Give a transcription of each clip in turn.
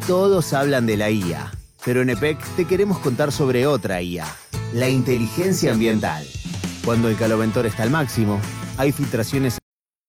Todos hablan de la IA, pero en EPEC te queremos contar sobre otra IA, la inteligencia ambiental. Cuando el caloventor está al máximo, hay filtraciones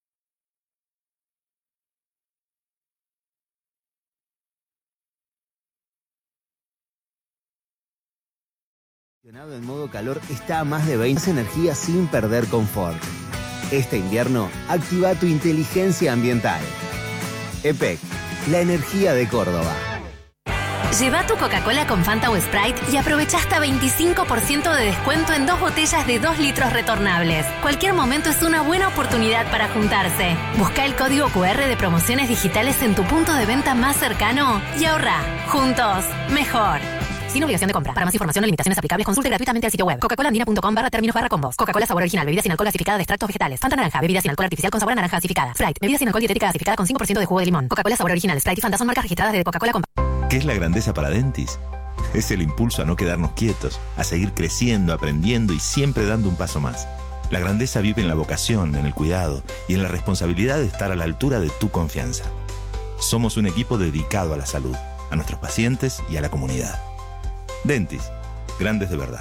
en modo calor está a más de 20 energía sin perder confort. Este invierno, activa tu inteligencia ambiental. EPEC, la energía de Córdoba. Lleva tu Coca-Cola con Fanta o Sprite y aprovecha hasta 25% de descuento en 2 botellas de 2 litros retornables. Cualquier momento es una buena oportunidad para juntarse. Busca el código QR de promociones digitales en tu punto de venta más cercano y ahorra. Juntos, mejor. Sin obligación de compra. Para más información o limitaciones aplicables, consulte gratuitamente el sitio web coca-colaandina.com/términos/combos. Coca-Cola sabor original, bebida sin alcohol gasificada de extractos vegetales. Fanta naranja, bebida sin alcohol artificial con sabor a naranja gasificada. Sprite, bebida sin alcohol dietética gasificada con 5% de jugo de limón. Coca-Cola sabor original, Sprite y Fanta son marcas registradas de Coca-Cola ¿Qué es la grandeza para Dentis? Es el impulso a no quedarnos quietos, a seguir creciendo, aprendiendo y siempre dando un paso más. La grandeza vive en la vocación, en el cuidado y en la responsabilidad de estar a la altura de tu confianza. Somos un equipo dedicado a la salud, a nuestros pacientes y a la comunidad. Dentis, grandes de verdad.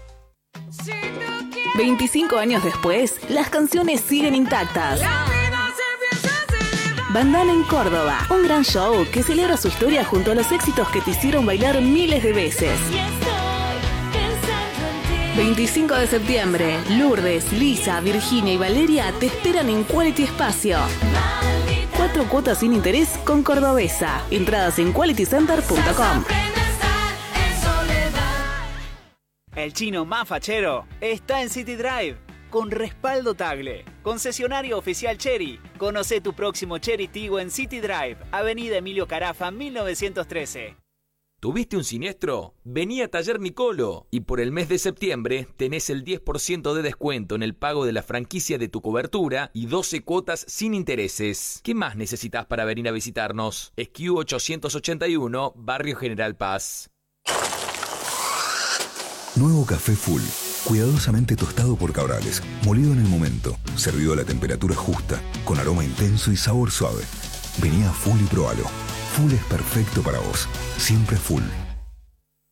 25 años después, las canciones siguen intactas. Bandana en Córdoba, un gran show que celebra su historia junto a los éxitos que te hicieron bailar miles de veces. 25 de septiembre, Lourdes, Lisa, Virginia y Valeria te esperan en Quality Espacio. 4 cuotas sin interés con Cordobesa. Entradas en qualitycenter.com. El chino más fachero está en City Drive, con respaldo Tagle, concesionario oficial Chery. Conoce tu próximo Chery Tiggo en City Drive, Avenida Emilio Carafa, 1913. ¿Tuviste un siniestro? Vení a Taller Nicolo y por el mes de septiembre tenés el 10% de descuento en el pago de la franquicia de tu cobertura y 12 cuotas sin intereses. ¿Qué más necesitas para venir a visitarnos? SQ 881, Barrio General Paz. Nuevo café Full, cuidadosamente tostado por Cabrales, molido en el momento, servido a la temperatura justa, con aroma intenso y sabor suave. Vení a Full y probalo. Full es perfecto para vos, siempre Full.